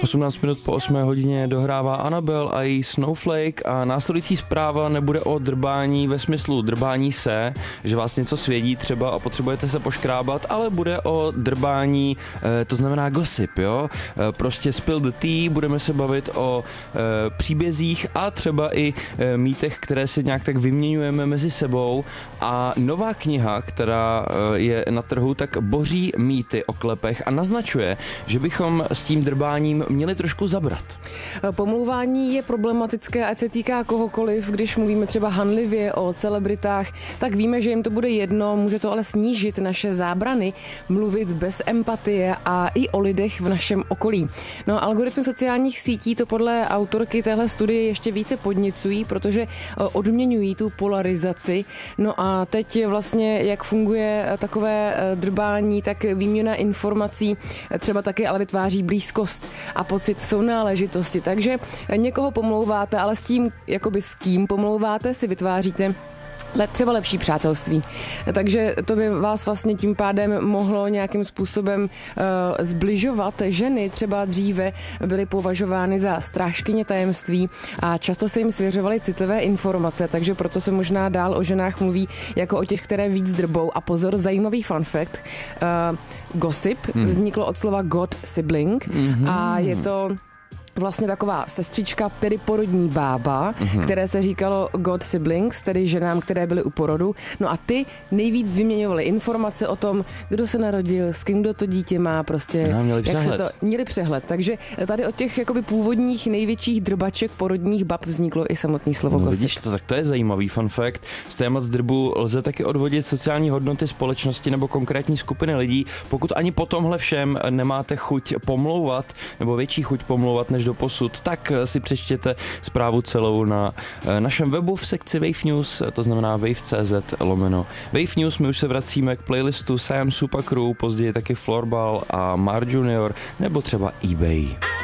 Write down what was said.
18 minut po 8 hodině dohrává Annabelle a její Snowflake a následující zpráva nebude o drbání ve smyslu drbání se, že vás něco svědí třeba a potřebujete se poškrábat, ale bude o drbání, to znamená gossip, jo? Prostě spill the tea, budeme se bavit o příbězích a třeba i mýtech, které si nějak tak vyměňujeme mezi sebou a nová kniha, která je na trhu, tak boří mýty o klepech a naznačuje, že bychom s tím drbáním měli trošku zabrat. Pomlouvání je problematické, ať se týká kohokoliv, když mluvíme třeba hanlivě o celebritách, tak víme, že jim to bude jedno, může to ale snížit naše zábrany, mluvit bez empatie a i o lidech v našem okolí. No, algoritmy sociálních sítí to podle autorky téhle studie ještě více podněcují, protože odměňují tu polarizaci. No a teď vlastně, jak funguje takové drbání, tak výměna informací třeba taky ale vytváří blízkost a pocit sounáležitosti. Takže někoho pomlouváte, ale s tím, jakoby s kým pomlouváte, si vytváříte třeba lepší přátelství. Takže to by vás vlastně tím pádem mohlo nějakým způsobem zbližovat. Ženy třeba dříve byly považovány za strážkyně tajemství a často se jim svěřovaly citlivé informace, takže proto se možná dál o ženách mluví jako o těch, které víc drbou. A pozor, zajímavý fun fact. Gossip vzniklo od slova god sibling a je to vlastně taková sestřička, tedy porodní bába, které se říkalo god siblings, tedy ženám, které byly u porodu. No a ty nejvíc vyměňovaly informace o tom, kdo se narodil, s kým kdo to dítě má, prostě. Měli přehled. Takže tady od těch jakoby původních největších drbaček porodních bab vzniklo i samotný slovo gossip. Vidíš to, tak to je zajímavý fun fact. Z témat drbu lze taky odvodit sociální hodnoty společnosti nebo konkrétní skupiny lidí. Pokud ani po tomhle všem nemáte chuť pomlouvat, nebo větší chuť pomlouvat než do posud, tak si přečtěte zprávu celou na našem webu v sekci Wave News, to znamená wave.cz/Wave News. My už se vracíme k playlistu Sam Super Crew, později taky Floorball a Mar Junior, nebo třeba eBay.